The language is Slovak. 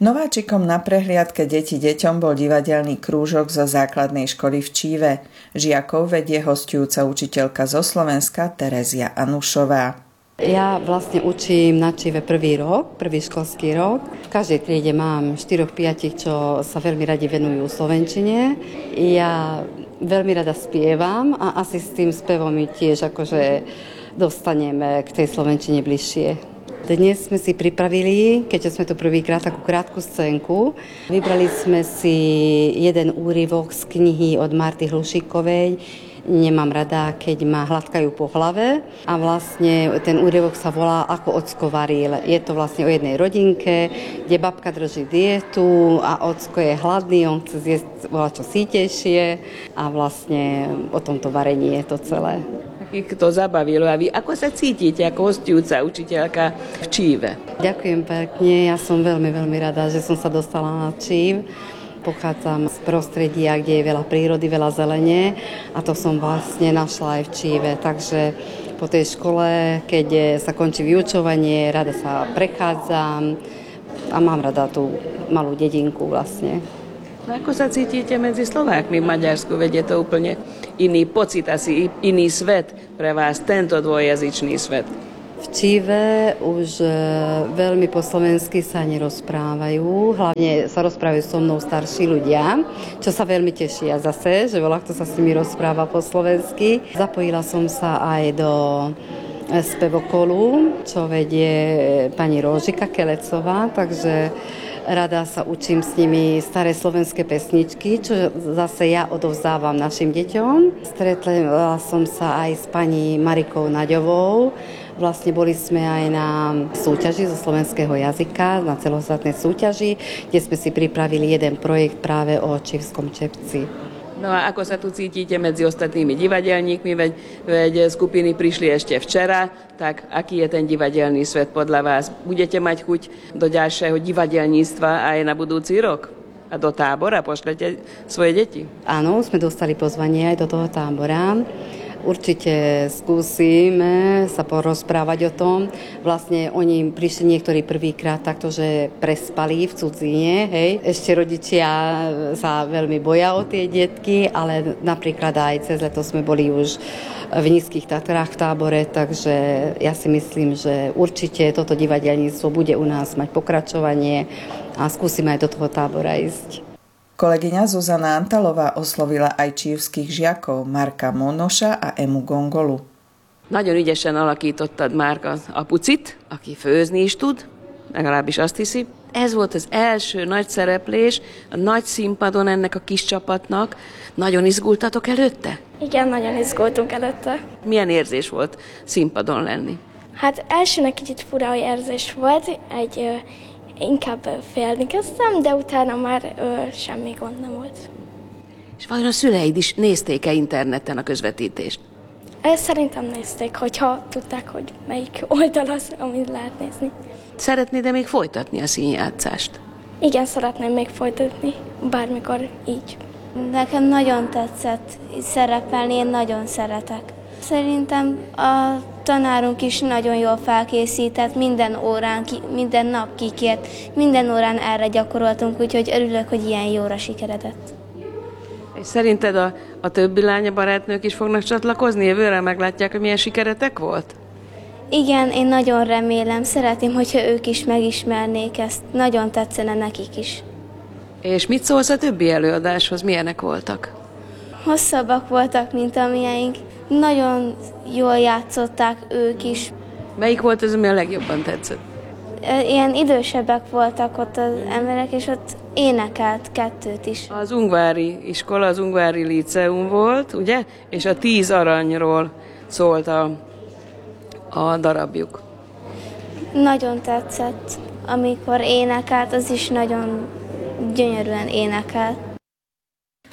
Nováčikom na prehliadke Deti deťom bol divadelný krúžok zo základnej školy v Číve. Žiakov vedie hosťujúca učiteľka zo Slovenska Terezia Anušová. Ja vlastne učím na Číve prvý školský rok. V každej triede mám 4-5, čo sa veľmi radi venujú slovenčine. Ja veľmi rada spievam a asi s tým spevom mi tiež akože dostaneme k tej slovenčine bližšie. Dnes sme si pripravili, keďže sme tu prvýkrát, takú krátku scénku. Vybrali sme si jeden úryvok z knihy od Marty Hlušíkovej Nemám rada, keď ma hladkajú po hlave, a vlastne ten úryvok sa volá Ako ocko varil. Je to vlastne o jednej rodinke, kde babka drží dietu a ocko je hladný, on chce zjesť čo sýtejšie a vlastne o tomto varení je to celé. Ich to zabavilo. A vy ako sa cítite ako hostujúca učiteľka v Číve? Ďakujem pekne, ja som veľmi, veľmi rada, že som sa dostala na Čív. Pochádzam z prostredia, kde je veľa prírody, veľa zelene, a to som vlastne našla aj v Číve. Takže po tej škole, keď sa končí vyučovanie, rada sa prechádzam a mám rada tú malú dedinku vlastne. No ako sa cítite medzi Slovákmi v Maďarsku? Veď je to úplne iný pocit, asi iný svet pre vás, tento dvojjazyčný svet. V Číve už veľmi po slovensky sa nerozprávajú, hlavne sa rozprávajú so mnou starší ľudia, čo sa veľmi tešia zase, že veľa kto sa s nimi rozpráva po slovensky. Zapojila som sa aj do spevokolu, čo vedie pani Róžika Kelecová, takže rada sa učím s nimi staré slovenské pesničky, čo zase ja odovzdávam našim deťom. Stretla som sa aj s pani Marikou Naďovou. Vlastne boli sme aj na súťaži zo slovenského jazyka, na celostátnej súťaži, kde sme si pripravili jeden projekt práve o čívskom čepci. No a ako sa tu cítite medzi ostatnými divadelníkmi? Veď skupiny prišli ešte včera, tak aký je ten divadelný svet podľa vás? Budete mať chuť do ďalšieho divadelníctva aj na budúci rok? A do tábora pošlete svoje deti? Áno, sme dostali pozvanie aj do toho tábora. Určite skúsime sa porozprávať o tom. Vlastne oni prišli niektorí prvýkrát takto, že prespali v cudzine, hej. Ešte rodičia sa veľmi boja o tie detky, ale napríklad aj cez leto sme boli už v Nízkych Tatrách v tábore, takže ja si myslím, že určite toto divadelníctvo bude u nás mať pokračovanie a skúsime aj do toho tábora ísť. Kolegyňa Zuzana Antalová oslovila aj csívských žiakov Marka Monosa a Emu Gongolu. Nagyon ügyesen alakítottad Márka a pucit, aki főzni is tud, legalábbis azt hiszi. Ez volt az első nagy szereplés, a nagy színpadon ennek a kis csapatnak. Nagyon izgultatok előtte? Igen, nagyon izgultunk előtte. Milyen érzés volt színpadon lenni? Hát elsőnek kicsit fura érzés volt, inkább félni kezdtem, de utána már semmi gond nem volt. És vajon a szüleid is nézték-e interneten a közvetítést? Szerintem nézték, hogyha tudták, hogy melyik oldal az, amit lehet nézni. Szeretnéd-e még folytatni a színjátszást? Igen, szeretném még folytatni, bármikor így. Nekem nagyon tetszett szerepelni, én nagyon szeretek. Szerintem a tanárunk is nagyon jól felkészített, minden nap kikért, minden órán erre gyakoroltunk, úgyhogy örülök, hogy ilyen jóra sikeredett. És szerinted a többi lánya barátnők is fognak csatlakozni? Jövőre meglátják, hogy milyen sikeretek volt? Igen, én nagyon remélem, szeretném, hogyha ők is megismernék ezt, nagyon tetszene nekik is. És mit szólsz a többi előadáshoz? Milyenek voltak? Hosszabbak voltak, mint amilyeink. Nagyon jól játszották ők is. Melyik volt az, ami a legjobban tetszett? Ilyen idősebbek voltak ott az emberek, és ott énekelt kettőt is. Az Ungvári iskola, az Ungvári Líceum volt, ugye? És a 10 aranyról szólt a darabjuk. Nagyon tetszett, amikor énekelt, az is nagyon gyönyörűen énekelt.